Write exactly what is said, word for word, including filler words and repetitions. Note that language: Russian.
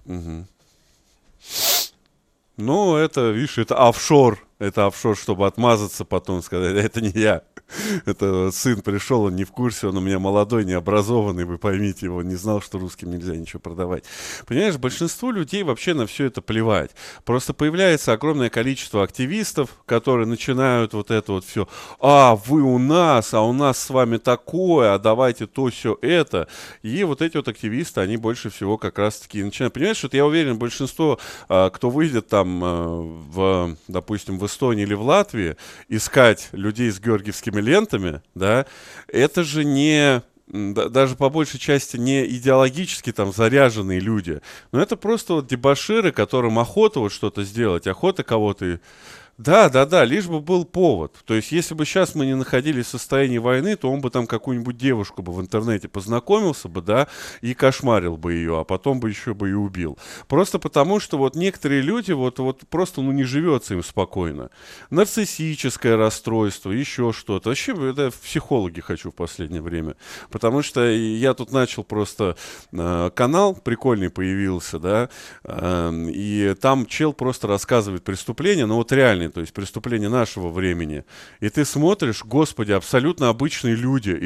Мгм. Ну, это, видишь, это офшор. Это офшор, чтобы отмазаться потом, сказать: это не я. Это сын пришел, он не в курсе, он у меня молодой, необразованный, вы поймите его, не знал, что русским нельзя ничего продавать. Понимаешь, большинству людей вообще на все это плевать. Просто появляется огромное количество активистов, которые начинают вот это вот все: а, вы у нас, а у нас с вами такое, а давайте то, все это. И вот эти вот активисты, они больше всего как раз-таки начинают. Понимаешь, вот я уверен, большинство, а, кто выйдет там, а, в, допустим, в Эстонии или в Латвии, искать людей с георгиевскими лентами, да, это же не, м, да- даже по большей части не идеологически там заряженные люди, но это просто вот дебоширы, которым охота вот что-то сделать, охота кого-то. Да, да, да, лишь бы был повод. То есть, если бы сейчас мы не находились в состоянии войны, то он бы там какую-нибудь девушку бы в интернете познакомился бы, да, и кошмарил бы ее, а потом бы еще бы и убил. Просто потому, что вот некоторые люди, вот, вот просто, ну, не живется им спокойно. Нарциссическое расстройство, еще что-то. Вообще, это в психологи хочу в последнее время. Потому что я тут начал просто, э, канал прикольный появился, да, Эм, и там чел просто рассказывает преступления, но вот реальные, то есть преступления нашего времени. И ты смотришь, господи, абсолютно обычные люди.